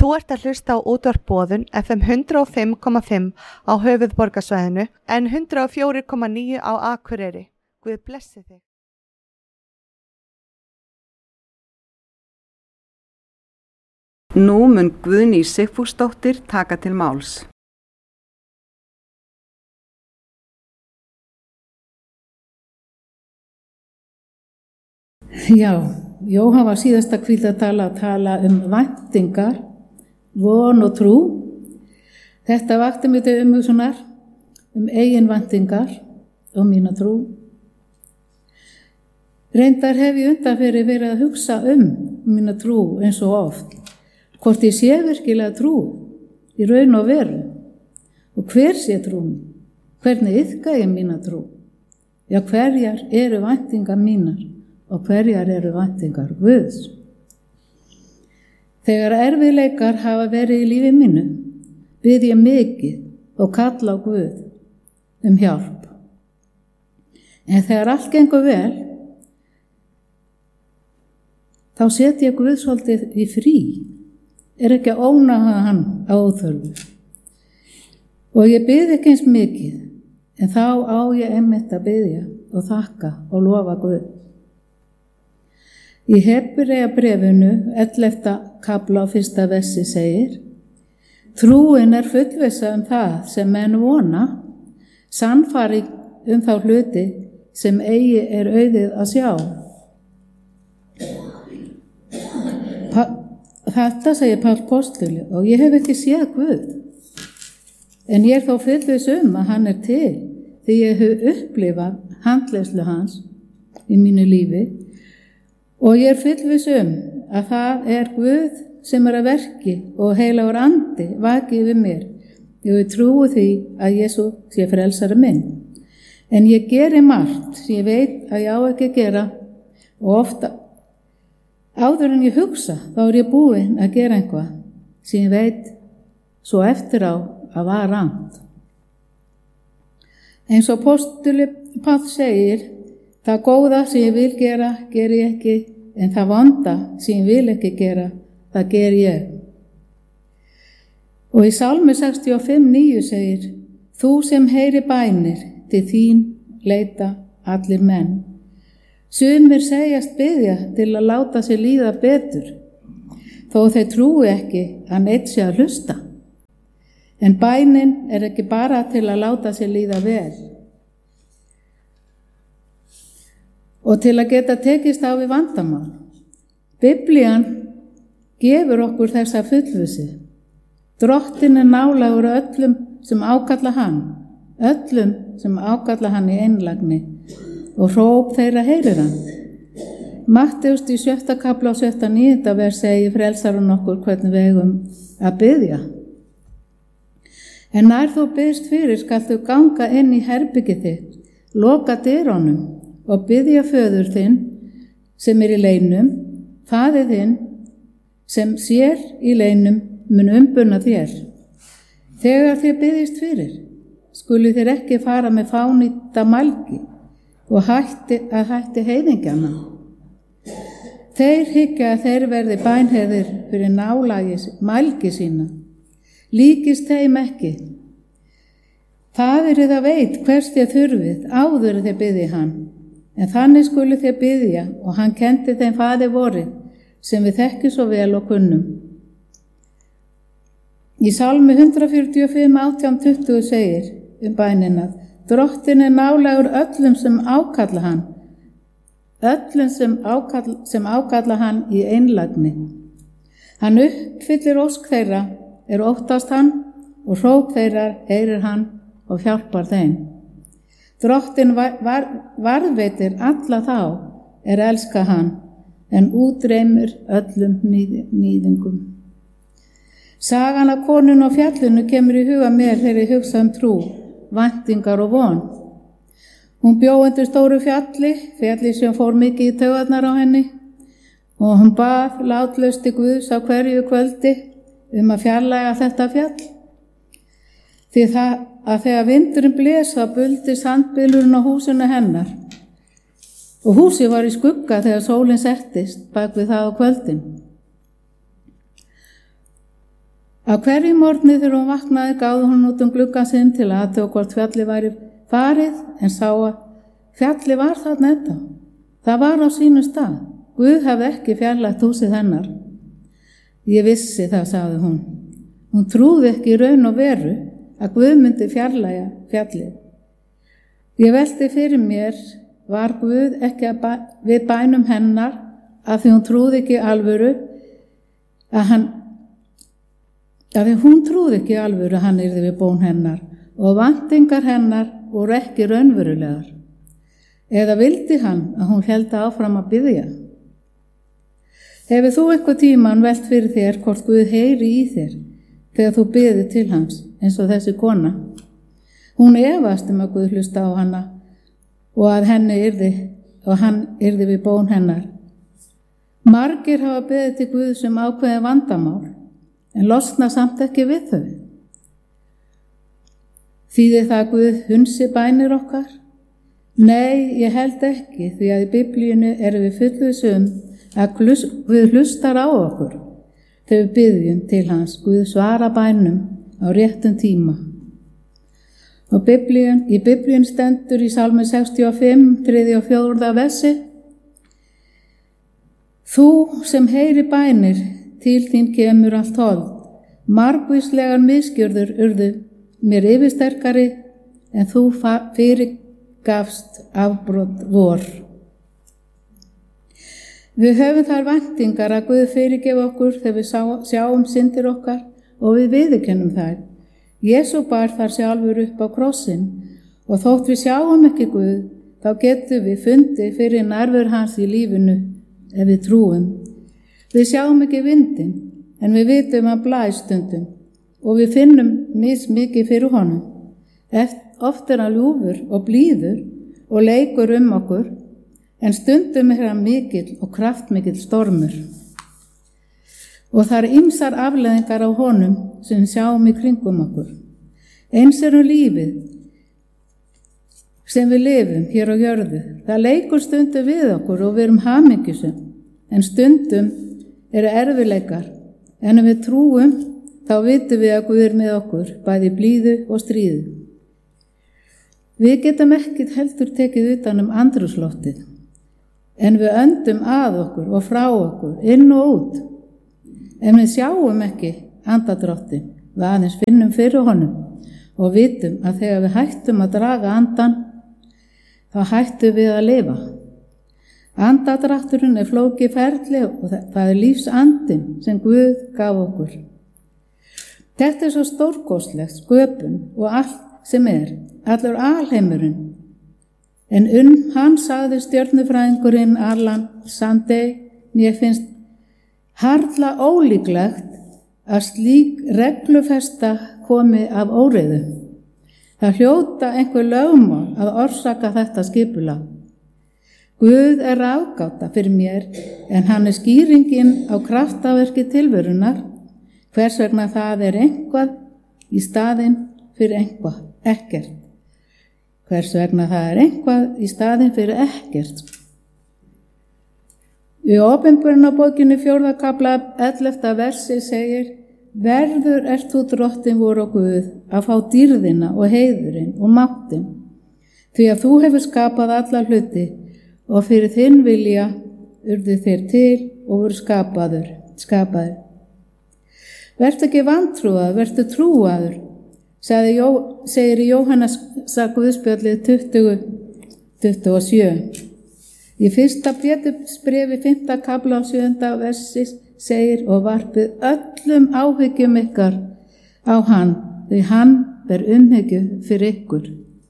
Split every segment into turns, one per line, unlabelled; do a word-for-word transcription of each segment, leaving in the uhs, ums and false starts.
Þú ert að hlusta á útvarp Boðun F M hundrað og fimm komma fimm á höfuðborgarsvæðinu en hundrað og fjögur komma níu á Akureyri. Guð blessi þig.
Nú mun Guðný Sigfúsdóttir taka til máls.
Já, Jóhann var síðasta hvíldartala að tala um væntingar, von og trú. Þetta vakti mig til umhugsunar um eigin væntingar og mína trú. Reyndar hef ég undanfarið verið að hugsa um mína trú eins og oft, hvort ég sé virkilega trú í raun og veru og hver sé trúin, hvernig iðka ég mína trú, já hverjar eru væntingar mínar og hverjar eru væntingar Guðs. Þegar erfiðleikar hafa verið í lífi mínu, bið ég mikið og kalla á Guð um hjálp. En þegar allt gengur vel, þá set ég Guð svolítið í frí, er ekki að ónáða hann á óþörfu. Og ég bið ekki eins mikið, en þá á ég einmitt að biðja og þakka og lofa Guð. Í Hebreabréfinu ellefta kafla á fyrsta versi segir: Trúin er fullvissa um það sem menn vona, sannfæring um þá hluti sem eigi er auðið að sjá. Pa- Þetta segir Páll postuli og ég hef ekki séð Guð. En ég er þó fullviss um að hann er til því ég hef upplifað handleiðslu hans í mínu lífi. Og ég er fullviss um að það er Guð sem er að verki og heilagur andi vaki yfir mér. Ég trúi því að Jesú sé frelsari minn. En ég geri margt sem ég veit að ég á ekki að gera og ofta áður en ég hugsa þá er ég búin að gera eitthvað sem ég veit svo eftir á að var rangt. Eins og postuli Páll segir: Það góða sem ég vil gera, ger ég ekki, en það vonda sem ég vil ekki gera, það ger ég. Og í Sálmi sextíu og fimm níu segir: Þú sem heyri bænir, til þín leita allir menn. Sumir segjast biðja til að láta sér líða betur, þó þeir trúi ekki að neitt sé að hlusta. En bænin er ekki bara til að láta sér líða vel. Og til að geta tekist á við vandamál. Biblían gefur okkur þessa fullvissu. Drottinn er nálægur öllum sem ákalla hann, öllum sem ákalla hann í einlægni og hróp þeirra heyrir hann. Matteus í sjötta kafla og sjötta níunda vers segir frelsarinn okkur hvernig við eigum að biðja. En nær þú biðst fyrir skal þú ganga inn í herbergið þitt, loka dyrunum og biðja föður þinn sem er í leynum, faðir þinn sem sér í leynum mun umbuna þér. Þegar þér biðjist fyrir, skulu þér ekki fara með fánýta mælgi og hætti að hætti heiðingjana. Þeir hyggja að þeir verði bænheyrðir fyrir nálægis mælgi sína. Líkist þeim ekki. Faðirinn það veit hvers þér þurfið áður þér biðji hann. En þannig skulu þér biðja og hann kendi þeim faðir vorið sem við þekkjum svo vel og kunnum. Í Sálmi hundrað fjörutíu og fimm átján tuttugu segir um bænina: Drottinn er nálægur öllum sem ákalla hann, öllum sem ákalla, sem ákalla hann í einlægni. Hann uppfyllir ósk þeirra, er óttast hann og hróp þeirra heyrir hann og hjálpar þeim. Drottinn var, var, varðveitir alla þá er elska hann, en útreymir öllum nýð, nýðingum. Sagan af konunni á fjallinu kemur í huga mér þegar ég hugsa um trú, væntingar og von. Hún bjó undir stóru fjalli, fjalli sem fór mikið í taugarnar á henni, og hún bað látlaust til Guðs á hverju kvöldi um að fjarlæga þetta fjall. Því það að þegar vindurinn blés þá buldi sandbylurinn á húsinu hennar og húsið var í skugga þegar sólin settist bak við það á kvöldin. Á hverju morgni þegar hún vaknaði gáði hún út um gluggann sinn til að athuga hvort fjallið væri farið, en sá að fjallið var þarna ennþá. Það var á sínum stað. Guð hafði ekki fjarlægt húsið hennar. Ég vissi það, sagði hún. Hún trúði ekki í raun og veru að Guð myndi fjarlægja fjallið. Ég velti fyrir mér, var Guð ekki að bæ, við bænum hennar af því hún trúði ekki alvöru að hann af því hún trúði ekki alvöru að hann yrði við bón hennar og væntingar hennar voru ekki raunverulegar. Eða vildi hann að hún héldi áfram að biðja? Hefur þú eitthvað tíman velt fyrir þér hvort Guð heyri í þér þegar þú biðir til hans eins og þessi kona? Hún efast um að Guð hlusta á hana og að henni yrði og hann yrði við bón hennar. Margir hafa beðið til Guð sem ákveðið vandamál en losna samt ekki við þau. Þýðir það að Guð hunsi bænir okkar? Nei, ég held ekki, því að í Biblíunni erum við fullvissum að Guð hlustar á okkur þegar við biðjum til hans. Guð svara bænum á réttum tíma. Og Biblíun, í Biblíun stendur í Sálmi sextíu og fimm, þriðja og fjórða versi: Þú sem heyri bænir, til þín kemur allt hold. Margvíslegar misgjörður urðu mér yfirsterkari, en þú fyrirgafst afbrot vor. Við höfum þær væntingar að Guð fyrirgefa okkur þegar við sjáum syndir okkar og við viðurkennum þær. Jesú bar þar sjálfur upp á krossinn og þótt við sjáum ekki Guð, þá getum við fundið fyrir nærveru hans í lífinu ef við trúum. Við sjáum ekki vindinn, en við vitum að blæs stundum og við finnum mismikið fyrir honum. Oft er hann ljúfur og blíður og leikur um okkur, en stundum er hann mikill og kraftmikill stormur. Og það er ýmsar afleiðingar á honum sem sjáum í kringum okkur. Eins er um lífið sem við lifum hér á jörðu. Það leikur stundum við okkur og við erum hamingjusum, en stundum eru erfiðleikar, en ef við trúum, þá vitum við að Guð er með okkur, bæði blíðu og stríðu. Við getum ekkert heldur tekið utan um andrúmsloftið, en við öndum að okkur og frá okkur, inn og út. En við sjáum ekki andadráttinn, við aðeins finnum fyrir honum og vitum að þegar við hættum að draga andan, þá hættum við að lifa. Andadrátturinn er flókið ferli og það er lífsandinn sem Guð gaf okkur. Þetta er svo stórkostlegt sköpun og allt sem er, allur alheimurinn. En um hann sagði stjörnufræðingurinn Alan Sandey: Mér finnst harla ólíklegt að slík reglufesta komi af óreiðu. Það hljóta einhver lögmál að orsaka þetta skipulag. Guð er ráðgáta fyrir mér, en hann er skýringin á kraftaverki tilverunar, hvers vegna það er eitthvað í staðinn fyrir eitthvað, ekkert. Hvers vegna það er eitthvað í staðinn fyrir ekkert. Í Opinberunarbókinni fjórða kafla ellefta versi segir: Verður ert þú drottin vor og Guð að fá dýrðina og heiðurinn og máttinn, því að þú hefur skapað alla hluti og fyrir þinn vilja urðu þeir til og voru skapaður, skapaður. Vertu ekki vantrúaður, vertu trúaður, Jó, segir í Jóhannes Guðspjallið tuttugu, tuttugu og sjö. Í fyrsta Pétursbréfi fimmta kafla á sjöunda versi segir: Og varpið öllum áhyggjum ykkar á hann, því hann ber umhyggju fyrir ykkur.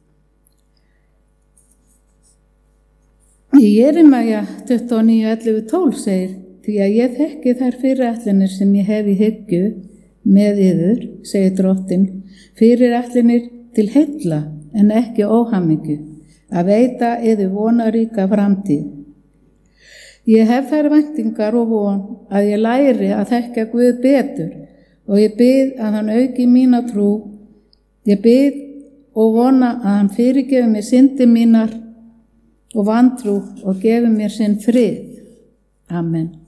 Í Jeremíu tuttugu og níu, ellefu, tólf segir: Því að ég þekki þær fyrirætlanir sem ég hef í hyggju með yður, segir drottinn, fyrirætlanir til heilla en ekki óhamingju, að veita yður vonaríka framtíð. Ég hef þær væntingar og von að ég læri að þekkja Guð betur og ég bið að hann auki mína trú. Ég bið og vona að hann fyrirgefi mér syndir mínar og vantrú og gefi mér sinn frið. Amen.